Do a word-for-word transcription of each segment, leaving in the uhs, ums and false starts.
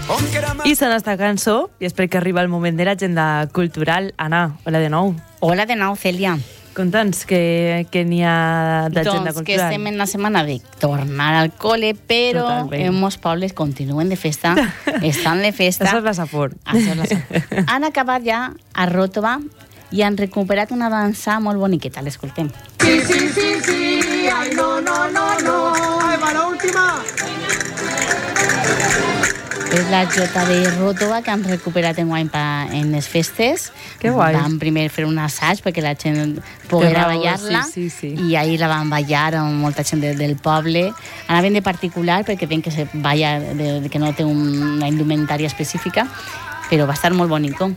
I sona esta cançó, i és perquè arriba el moment de l'agenda cultural. Anna, hola de nou. Hola de nou, Cèlia. Conta'ns què, què n'hi ha d'agenda doncs cultural. Que estem en la setmana de tornar al cole, però Totalment. En molts pobles continuen de festa, estan de festa. Això és la Safor. Això és la Safor. Han acabat ja a Ròtova i han recuperat una dansa molt boniqueta. L'escoltem. Sí, sí, sí, sí, ai, no, no, no, no. Ai, va, l'última. És la Jota de Ròtova que han recuperat enguany en les festes. Que guai. Van primer fer un assaig perquè la gent poguera ballar-la, sí, sí, sí. i ahir la van ballar amb molta gent de, del poble. Anaven de particular perquè ven que se balla de, de, que no té una indumentària específica, però va estar molt bonico.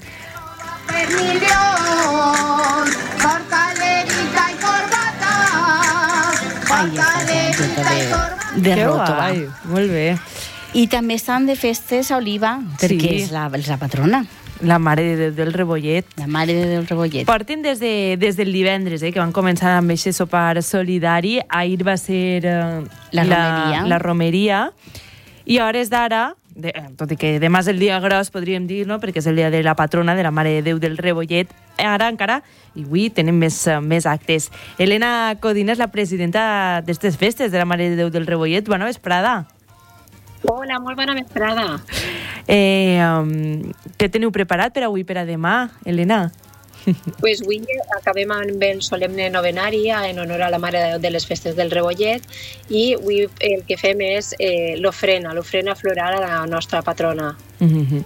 Ai, esta és la Jota de, de Ròtova. Molt bé. I també estan de festes a Oliva, perquè sí. és, la, és la patrona. La Mare de Déu del Rebollet. La Mare de Déu del Rebollet. Porten des, de, des del divendres, eh, que van començar amb aquest sopar solidari. Ahir va ser eh, la, la, romeria. la romeria. I a hores d'ara, de, tot i que demà és el dia gros, podríem dir, no?, perquè és el dia de la patrona, de la Mare de Déu del Rebollet, ara encara, i avui tenim més, més actes. Helena Codina és la presidenta d'aquestes festes de la Mare de Déu del Rebollet. Bona vesprada. Hola, molt bona vesprada. Eh, um, què teniu preparat per avui, per a demà, Helena? Pues avui acabem amb el solemne novenari en honor a la Mare de les Festes del Rebollet, i avui el que fem és eh, l'ofrena, l'ofrena floral a la nostra patrona. Mm-hmm.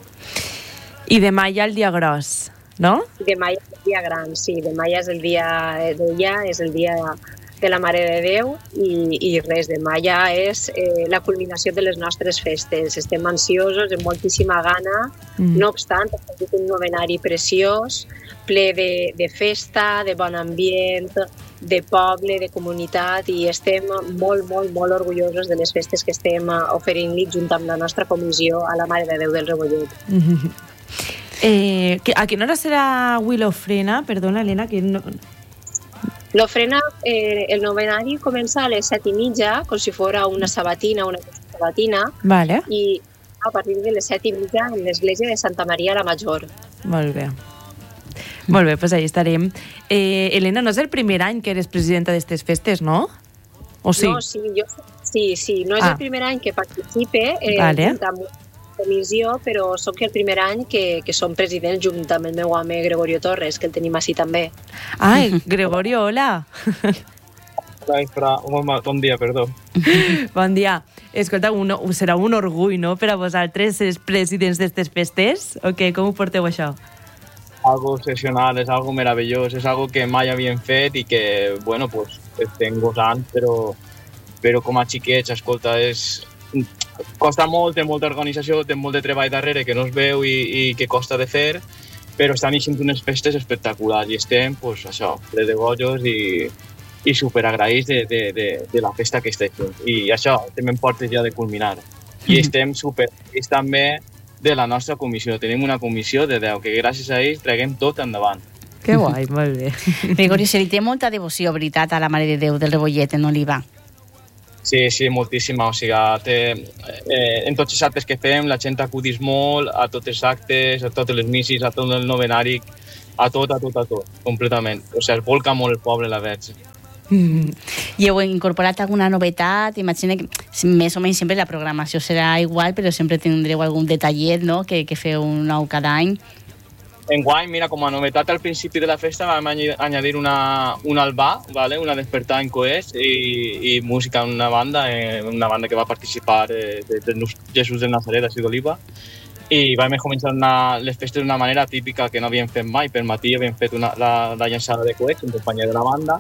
I demà hi ha el dia gros, no? Demà hi ha el dia gran, sí. Demà ja és el dia d'ella, és el dia de la Mare de Déu, i, i res, demà ja és eh, la culminació de les nostres festes. Estem ansiosos, amb moltíssima gana. Mm. No obstant, ha estat un novenari preciós, ple de, de festa, de bon ambient, de poble, de comunitat, i estem molt, molt, molt orgullosos de les festes que estem oferint-li junt amb la nostra comissió a la Mare de Déu del Rebollet. Mm-hmm. Eh, a quina hora serà avui l'ofrena? Perdona, Helena, que no... L'ofrena, eh, el novenari comença a les set i mitja, com si fos una sabatina, una sabatina, vale. I a partir de les set i mitja en l'església de Santa Maria la Major. Molt bé. Molt bé, doncs ahí estarem. Eh, Helena, no és el primer any que eres presidenta d'aquestes festes, no? O sí? No, sí, jo, sí, sí. No és ah. el primer any que participe eh, vale. amb una comissió, però soc el primer any que, que som president junt amb el meu home Gregorio Torres, que el tenim així també. Ai, Gregorio, hola. Hola, bon dia, perdó. Bon dia. Escolta, un, serà un orgull, no?, per a vosaltres, els presidents d'aquestes festes? O què? Com ho porteu, això? Algo excepcional, és algo meravellós, és algo que mai havíem fet i que, bueno, pues, estem gosant, però, però com a xiquets, escolta, és... costa molt, té molta organització, té molt de treball darrere que no es veu i, i que costa de fer, però estan eixint unes festes espectaculars i estem, pues, això, ple de gojos i, i superagraïts de, de, de, de la festa que estem fent. I això, també en portes ja de culminar. I estem superagraïts també de la nostra comissió. Tenim una comissió de deu, que gràcies a ells traguem tot endavant. Que guai, molt bé. Gregorio, se li té molta devoció, veritat, a la Mare de Déu del Rebollet en Oliva. Sí, sí, moltíssima. O sigui, té, eh, en tots els actes que fem, la gent acudís molt a tots els actes, a totes les missis, a tot el novenari, a tot, a tot, a tot, completament. O sigui, es volca molt el poble, la veig. Mm. I heu incorporat alguna novetat? Imagina que més o menys sempre la programació serà igual, però sempre tindreu algun detallet, no?, que, que feu un nou cada any. Enguany, mira, com a novetat al principi de la festa vam añadir una, un albà, ¿vale? Una despertada en coets i, i música en una banda, eh, una banda que va participar eh, de, de Jesús del Nazaret, així d'Oliva, i vam començar una, les festes d'una manera típica que no havíem fet mai. Per matí havíem fet una, la, la llançada de coets en companyia de la banda,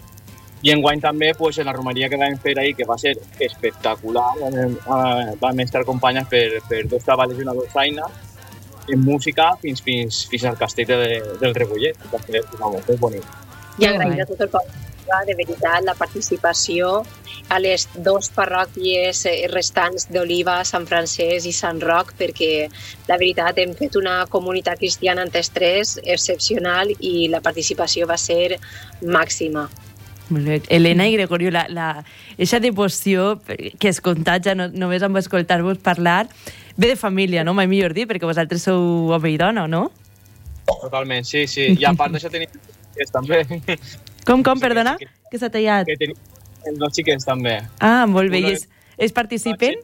i enguany també pues, en la romeria que vam fer ahir, que va ser espectacular, vam, eh, vam estar acompanyats per, per dos cavalls i una dolçaina, en música fins, fins, fins al castell de, del Rebollet, que és molt bonic. I agrair a tot el poble, de veritat, la participació a les dues parròquies restants d'Oliva, Sant Francesc i Sant Roc, perquè la veritat hem fet una comunitat cristiana entre els tres excepcional i la participació va ser màxima. Helena i Gregorio, la, la, eixa devoció que es contatja no, només amb escoltar-vos parlar, ve de família, no? Mai millor dir, perquè vosaltres sou home i dona, no? Totalment, sí, sí. I a part d'això tenim xiquets també. Com, com, perdona? Que s'ha tallat. Que tenim els dos xiquets també. Ah, molt bé. I es, es participen?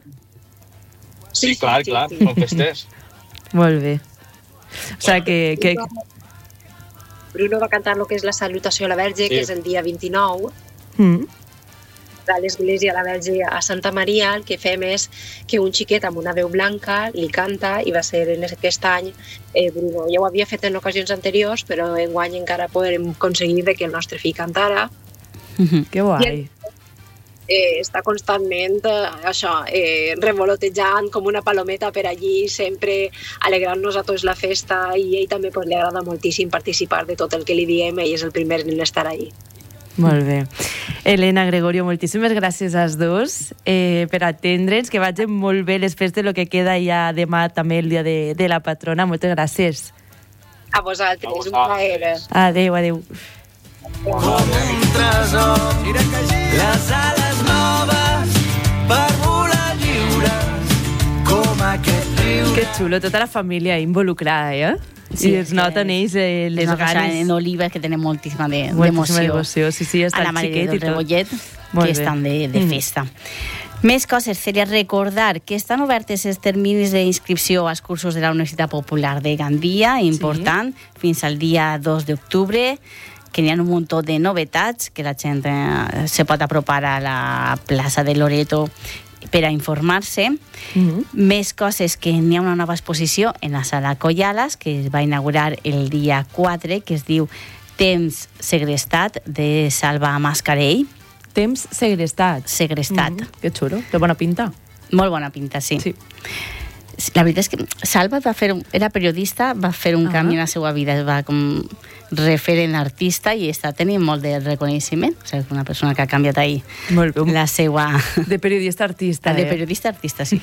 Sí, clar, clar, són festers. Molt bé. O sigui que... que... Bruno va cantar el que és la salutació a la Verge, sí. que és el dia vint-i-nou. Mm. A l'església a la Verge a Santa Maria, el que fem és que un xiquet amb una veu blanca li canta, i va ser en aquest any eh, Bruno. Ja ho havia fet en ocasions anteriors, però enguany encara podrem aconseguir que el nostre fill cantara. Mm-hmm. Que guai. Eh, està constantment eh, això, eh, revolotejant com una palometa per allí, sempre alegrant-nos a tots la festa, i ell també pues, li agrada moltíssim participar de tot el que li diem, ell és el primer en estar allí. Molt bé. Elena, Gregorio, moltíssimes gràcies als dos eh, per atendre'ns, que vagin molt bé les festes, el que queda ja demà també el dia de, de la patrona. Moltes gràcies. A vosaltres, un plaer. Adéu, adéu. Com un tresor, les ales noves per volar lliures, com aquest riu. Que xulo, tota la família involucrada, eh? Sí, I es noten ells eh, les ganes. En Oliva, que tenen moltíssima d'emoció. Moltíssima d'emoció, sí, sí, està a la el xiquet i tot. Rebollet, que bé. Estan de, de festa. Mm. Més coses, seria recordar que estan obertes els terminis d'inscripció als cursos de la Universitat Popular de Gandia, important, sí. fins al dia dos d'octubre, que n'hi ha un munt de novetats, que la gent eh, se pot apropar a la plaça de Loreto per a informar-se. Mm-hmm. Més coses, que n'hi ha una nova exposició en la sala Collalas, que es va inaugurar el dia quatre, que es diu Temps segrestat, de Salva Mascarell. Temps segrestat. Segrestat. Mm-hmm. Que xulo, de bona pinta. Molt bona pinta, sí. Sí. La veritat és que Salva va fer, era periodista, va fer un ah. canvi en la seva vida, es va com referent artista i està tenint molt de reconeixement. O sigui, una persona que ha canviat ahí molt bé. La seva... De periodista artista, De eh? periodista artista, sí.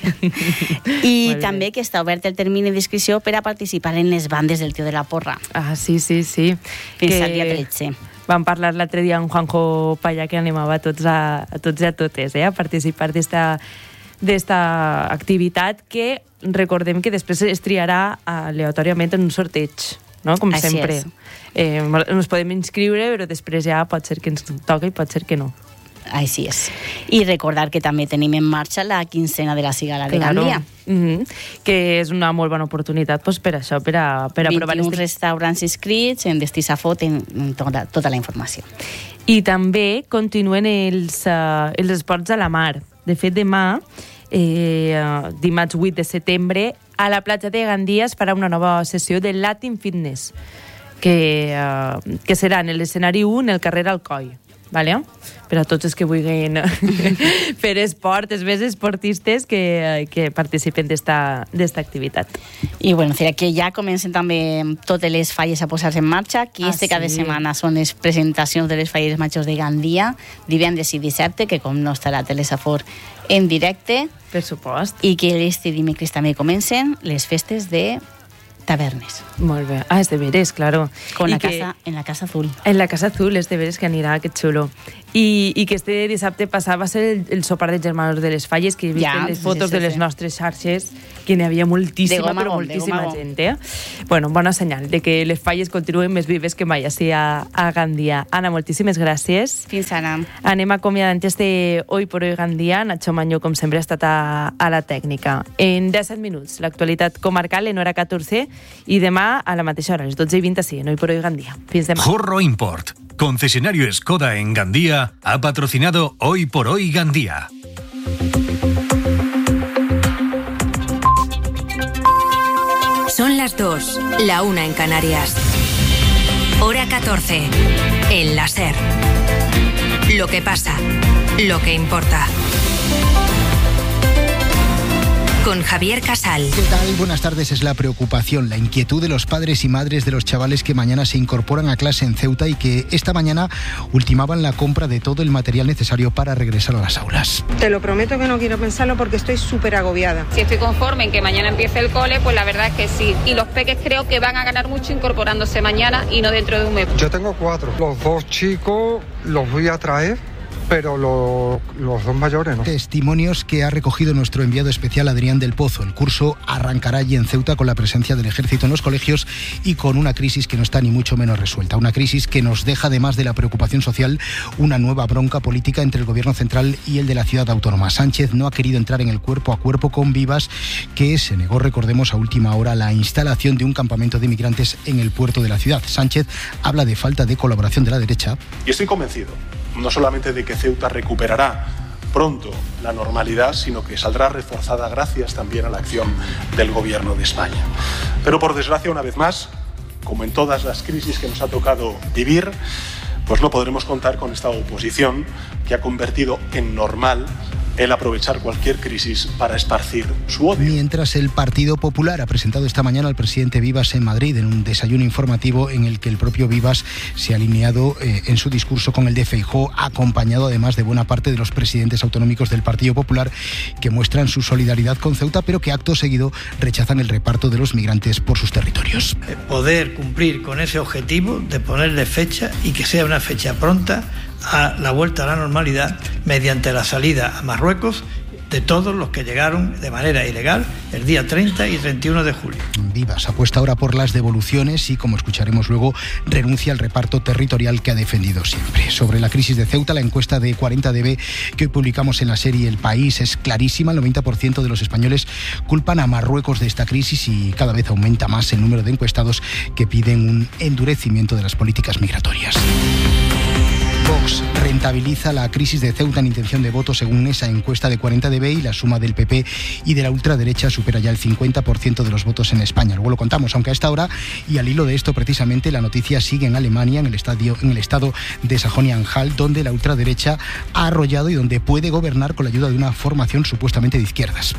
I també que està obert el termini d'inscripció per a participar en les bandes del Tio de la Porra. Ah, sí, sí, sí. Fins que... al dia tretze. Vam parlar l'altre dia amb Juanjo Paya, que animava a tots, a, a tots i a totes eh, a participar d'esta d'esta activitat, que recordem que després es triarà aleatòriament en un sorteig, no? Com Així sempre. És. Eh, ens podem inscriure, però després ja pot ser que ens toqui i pot ser que no. Així és. I recordar que també tenim en marxa la quincena de la cigala de Claro. Gandia. Mm-hmm. Que és una molt bona oportunitat pues, per això, per a, per a provar... vint i un este... restaurants inscrits, en Destisafot, en, en tota, tota la informació. I també continuen els, uh, els esports a la mar. De fet, demà, eh, dimarts vuit de setembre, a la platja de Gandia es farà una nova sessió de Latin Fitness, que, uh, que serà en l'escenari u, en el carrer Alcoi. Vale? Per a tots els que vulguin fer esport, els més esportistes que, que participen d'esta activitat. I bueno, que ja comencen també totes les falles a posar-se en marxa. Aquí ah, este sí. cada setmana són les presentacions de les falles majors de Gandia, divendres i dissabte, que com no estarà Telesafor en directe. Per supost. I que este dimecres també comencen les festes de tavernes. Molt bé. Ah, és de veres, claro. Con la que, casa, en la Casa Azul. En la Casa Azul, és de veres que anirà, que xulo. I, i que este dissabte passat va ser el, el sopar de germanos de les falles, que he vist ja, les fotos sí, sí, de les sí. nostres xarxes, que n'hi havia moltíssima, però gom, moltíssima gent. Eh? Bueno, bona senyal de que les falles continuen més vives que mai així a, a Gandia. Anna, moltíssimes gràcies. Fins ara. Anem acomiadant este Hoy por Hoy Gandia. Nacho Mañó, com sempre, ha estat a, a la tècnica. En disset minuts, l'actualitat comarcal en hora catorze, i demà a la mateixa hora, les dotze i vint, sí, en Hoy por Hoy Gandia. Fins demà. Jorro Import, concesionario Skoda en Gandía, ha patrocinado Hoy por Hoy Gandía. Son las dos, la una en Canarias. Hora catorce, en la SER. Lo que pasa, lo que importa. Con Javier Casal. ¿Qué tal? Buenas tardes. Es la preocupación, la inquietud de los padres y madres de los chavales que mañana se incorporan a clase en Ceuta y que esta mañana ultimaban la compra de todo el material necesario para regresar a las aulas. Te lo prometo que no quiero pensarlo porque estoy súper agobiada. Si estoy conforme en que mañana empiece el cole, pues la verdad es que sí. Y los peques creo que van a ganar mucho incorporándose mañana y no dentro de un mes. Yo tengo cuatro. Los dos chicos los voy a traer pero lo, los dos mayores no. Testimonios que ha recogido nuestro enviado especial Adrián del Pozo. El curso arrancará allí en Ceuta con la presencia del ejército en los colegios y con una crisis que no está ni mucho menos resuelta. Una crisis que nos deja, además de la preocupación social, una nueva bronca política entre el gobierno central y el de la ciudad autónoma. Sánchez no ha querido entrar en el cuerpo a cuerpo con Vivas, que se negó, recordemos, a última hora la instalación de un campamento de inmigrantes en el puerto de la ciudad. Sánchez habla de falta de colaboración de la derecha. Y estoy convencido, no solamente de que Ceuta recuperará pronto la normalidad, sino que saldrá reforzada gracias también a la acción del Gobierno de España. Pero por desgracia, una vez más, como en todas las crisis que nos ha tocado vivir, pues no podremos contar con esta oposición que ha convertido en normal el aprovechar cualquier crisis para esparcir su odio. Mientras el Partido Popular ha presentado esta mañana al presidente Vivas en Madrid en un desayuno informativo en el que el propio Vivas se ha alineado eh, en su discurso con el de Feijóo, acompañado además de buena parte de los presidentes autonómicos del Partido Popular que muestran su solidaridad con Ceuta, pero que acto seguido rechazan el reparto de los migrantes por sus territorios. Poder cumplir con ese objetivo de ponerle fecha y que sea una fecha pronta a la vuelta a la normalidad mediante la salida a Marruecos de todos los que llegaron de manera ilegal el día treinta y treinta y uno de julio. Vivas apuesta ahora por las devoluciones y, como escucharemos luego, renuncia al reparto territorial que ha defendido siempre. Sobre la crisis de Ceuta, la encuesta de cuarenta D B que hoy publicamos en la serie El País es clarísima. El noventa por ciento de los españoles culpan a Marruecos de esta crisis y cada vez aumenta más el número de encuestados que piden un endurecimiento de las políticas migratorias. Vox rentabiliza la crisis de Ceuta en intención de voto según esa encuesta de cuarenta D B y la suma del P P y de la ultraderecha supera ya el cincuenta por ciento de los votos en España. Luego lo contamos, aunque a esta hora, y al hilo de esto precisamente, la noticia sigue en Alemania, en el, estadio, en el estado de Sajonia-Anhalt, donde la ultraderecha ha arrollado y donde puede gobernar con la ayuda de una formación supuestamente de izquierdas.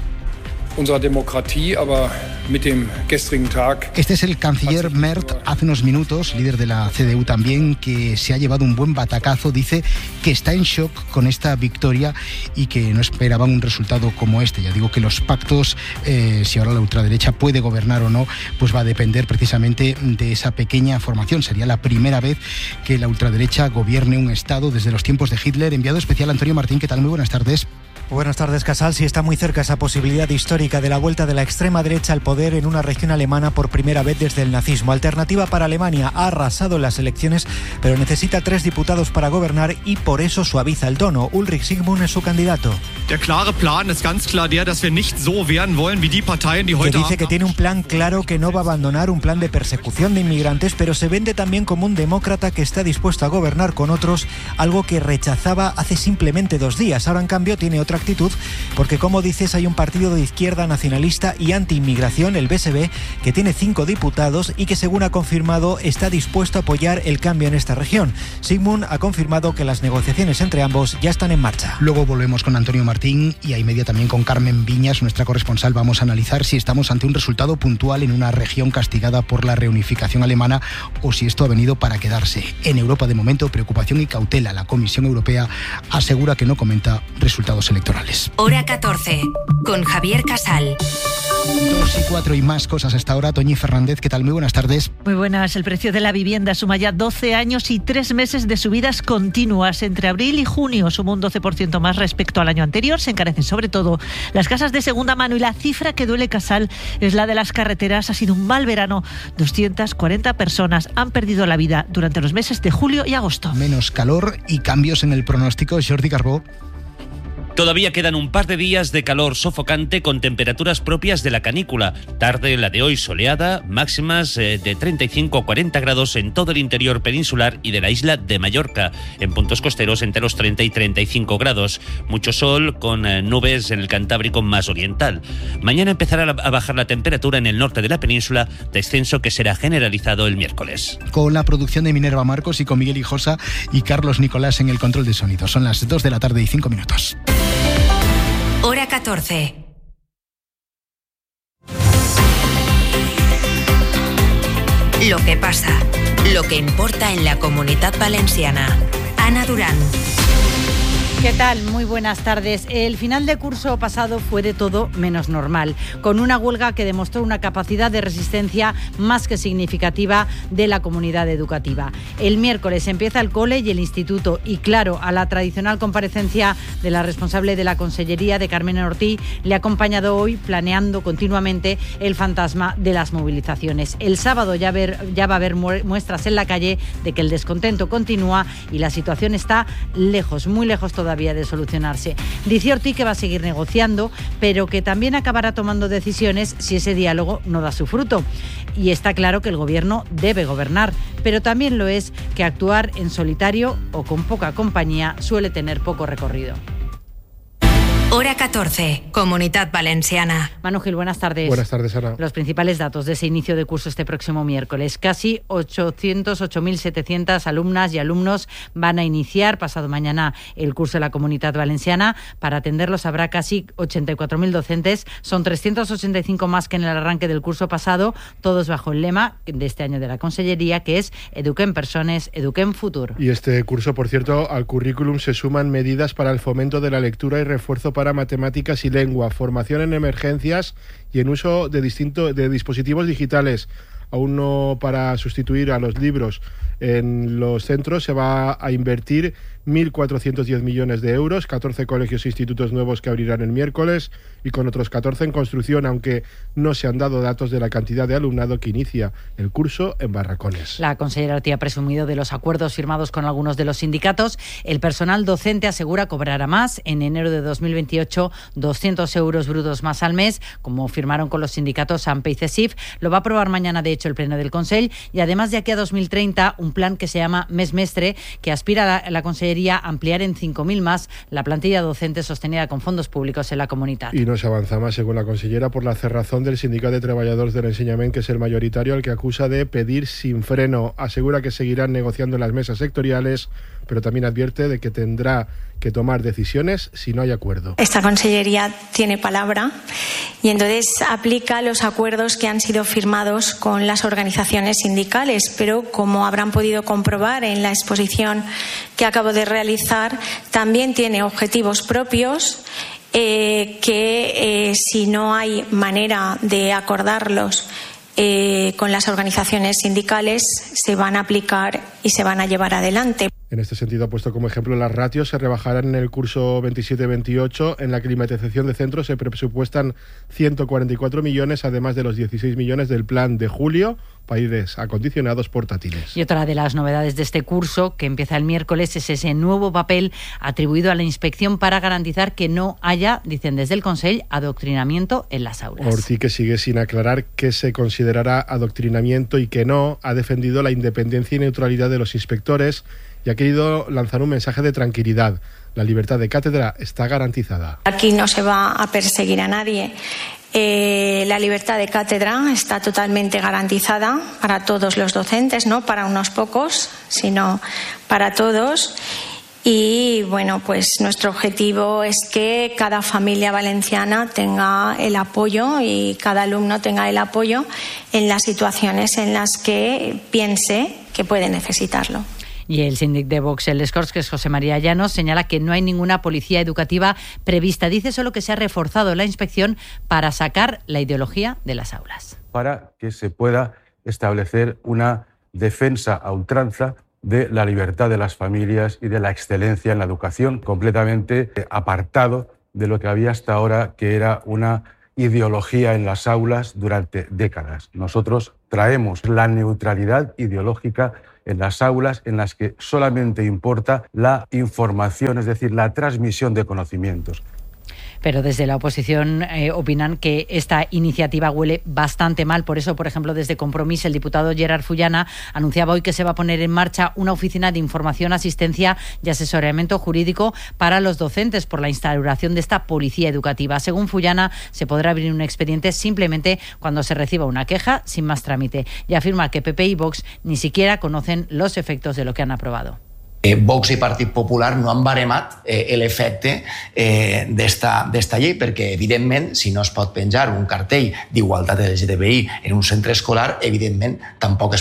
Este es el canciller Merz, hace unos minutos, líder de la C D U también, que se ha llevado un buen batacazo. Dice que está en shock con esta victoria y que no esperaban un resultado como este. Ya digo que los pactos, eh, si ahora la ultraderecha puede gobernar o no, pues va a depender precisamente de esa pequeña formación. Sería la primera vez que la ultraderecha gobierne un estado desde los tiempos de Hitler. Enviado especial Antonio Martín, ¿qué tal? Muy buenas tardes. Buenas tardes, Casal. Sí, está muy cerca esa posibilidad histórica de la vuelta de la extrema derecha al poder en una región alemana por primera vez desde el nazismo. Alternativa para Alemania ha arrasado en las elecciones, pero necesita tres diputados para gobernar y por eso suaviza el tono. Ulrich Sigmund es su candidato. Der klare Plan ist ganz klar der, dass wir nicht so werden wollen wie die Parteien, die heute que dice que tiene un plan claro, que no va a abandonar un plan de persecución de inmigrantes, pero se vende también como un demócrata que está dispuesto a gobernar con otros, algo que rechazaba hace simplemente dos días. Ahora, en cambio, tiene otra actitud, porque como dices, hay un partido de izquierda nacionalista y anti-inmigración, el B S B, que tiene cinco diputados y que, según ha confirmado, está dispuesto a apoyar el cambio en esta región. Sigmund ha confirmado que las negociaciones entre ambos ya están en marcha. Luego volvemos con Antonio Martín y a y media también con Carmen Viñas, nuestra corresponsal. Vamos a analizar si estamos ante un resultado puntual en una región castigada por la reunificación alemana o si esto ha venido para quedarse. En Europa, de momento, preocupación y cautela. La Comisión Europea asegura que no comenta resultados electorales. Hora catorce, con Javier Casal. Dos y cuatro y más cosas hasta ahora. Toñi Fernández, ¿qué tal? Muy buenas tardes. Muy buenas. El precio de la vivienda suma ya doce años y tres meses de subidas continuas. Entre abril y junio suma un doce por ciento más respecto al año anterior. Se encarecen sobre todo las casas de segunda mano y la cifra que duele, Casal, es la de las carreteras. Ha sido un mal verano. doscientas cuarenta personas han perdido la vida durante los meses de julio y agosto. Menos calor y cambios en el pronóstico. Jordi Carbó. Todavía quedan un par de días de calor sofocante con temperaturas propias de la canícula. Tarde la de hoy soleada, máximas eh, de treinta y cinco a cuarenta grados en todo el interior peninsular y de la isla de Mallorca. En puntos costeros entre los treinta y treinta y cinco grados. Mucho sol con eh, nubes en el Cantábrico más oriental. Mañana empezará a bajar la temperatura en el norte de la península, descenso que será generalizado el miércoles. Con la producción de Minerva Marcos y con Miguel Hijosa y Carlos Nicolás en el control de sonido. Son las dos de la tarde y cinco minutos. Hora catorce. Lo que pasa, lo que importa en la Comunitat Valenciana. Ana Durán. ¿Qué tal? Muy buenas tardes. El final de curso pasado fue de todo menos normal, con una huelga que demostró una capacidad de resistencia más que significativa de la comunidad educativa. El miércoles empieza el cole y el instituto y, claro, a la tradicional comparecencia de la responsable de la Consellería, de Carmen Ortí, le ha acompañado hoy planeando continuamente el fantasma de las movilizaciones. El sábado ya, ver, ya va a haber muestras en la calle de que el descontento continúa y la situación está lejos, muy lejos todavía de solucionarse. Dice Ortí que va a seguir negociando, pero que también acabará tomando decisiones si ese diálogo no da su fruto. Y está claro que el gobierno debe gobernar, pero también lo es que actuar en solitario o con poca compañía suele tener poco recorrido. Hora catorce, Comunidad Valenciana. Manu Gil, buenas tardes. Buenas tardes, Ana. Los principales datos de ese inicio de curso este próximo miércoles. Casi ochocientos ocho mil setecientas alumnas y alumnos van a iniciar pasado mañana el curso de la Comunidad Valenciana. Para atenderlos habrá casi ochenta y cuatro mil docentes. Son trescientos ochenta y cinco más que en el arranque del curso pasado, todos bajo el lema de este año de la Consellería, que es Eduquem Persones, Eduquem Futur. Y este curso, por cierto, al currículum se suman medidas para el fomento de la lectura y refuerzo para matemáticas y lengua, formación en emergencias y en uso de distintos de dispositivos digitales. Aún no para sustituir a los libros en los centros se va a invertir mil cuatrocientos diez millones de euros, catorce colegios e institutos nuevos que abrirán el miércoles y con otros catorce en construcción, aunque no se han dado datos de la cantidad de alumnado que inicia el curso en Barracones. La consellera Ortí ha presumido de los acuerdos firmados con algunos de los sindicatos. El personal docente asegura cobrará más. En enero de dos mil veintiocho, doscientos euros brutos más al mes, como firmaron con los sindicatos AMPE y CESIF. Lo va a aprobar mañana, de hecho, el Pleno del Consell, y además de aquí a dos mil treinta, un plan que se llama Mes Mestre, que aspira a la, la Consellería a ampliar en cinco mil más la plantilla docente sostenida con fondos públicos en la comunidad. Y no se avanza más, según la consellera, por la cerrazón del Sindicato de Trabajadores del Enseñament, que es el mayoritario, al que acusa de pedir sin freno. Asegura que seguirán negociando en las mesas sectoriales, pero también advierte de que tendrá que tomar decisiones si no hay acuerdo. Esta consellería tiene palabra y entonces aplica los acuerdos que han sido firmados con las organizaciones sindicales, pero como habrán podido comprobar en la exposición que acabo de realizar, también tiene objetivos propios eh, que eh, si no hay manera de acordarlos eh, con las organizaciones sindicales, se van a aplicar y se van a llevar adelante. En este sentido, ha puesto como ejemplo las ratios se rebajarán en el curso veintisiete veintiocho. En la climatización de centros se presupuestan ciento cuarenta y cuatro millones, además de los dieciséis millones del plan de julio para aires acondicionados portátiles. Y otra de las novedades de este curso, que empieza el miércoles, es ese nuevo papel atribuido a la inspección para garantizar que no haya, dicen desde el Consell, adoctrinamiento en las aulas. Ortí, que sigue sin aclarar qué se considerará adoctrinamiento y qué no, ha defendido la independencia y neutralidad de los inspectores y ha querido lanzar un mensaje de tranquilidad. La libertad de cátedra está garantizada. Aquí no se va a perseguir a nadie. Eh, la libertad de cátedra está totalmente garantizada para todos los docentes, no para unos pocos, sino para todos. Y bueno, pues nuestro objetivo es que cada familia valenciana tenga el apoyo y cada alumno tenga el apoyo en las situaciones en las que piense que puede necesitarlo. Y el síndic de Vox, el Escorts, que es José María Llanos, señala que no hay ninguna policía educativa prevista. Dice solo que se ha reforzado la inspección para sacar la ideología de las aulas. Para que se pueda establecer una defensa a ultranza de la libertad de las familias y de la excelencia en la educación, completamente apartado de lo que había hasta ahora, que era una ideología en las aulas durante décadas. Nosotros traemos la neutralidad ideológica en las aulas, en las que solamente importa la información, es decir, la transmisión de conocimientos. Pero desde la oposición eh, opinan que esta iniciativa huele bastante mal. Por eso, por ejemplo, desde Compromís, el diputado Gerard Fullana anunciaba hoy que se va a poner en marcha una oficina de información, asistencia y asesoramiento jurídico para los docentes por la instauración de esta policía educativa. Según Fullana, se podrá abrir un expediente simplemente cuando se reciba una queja, sin más trámite. Y afirma que P P y Vox ni siquiera conocen los efectos de lo que han aprobado. Eh, Vox i Partit Popular no han baremat eh, l'efecte eh, d'esta llei, perquè, evidentment, si no es pot penjar un cartell d'igualtat L G T B I en un centre escolar, evidentment, tampoc es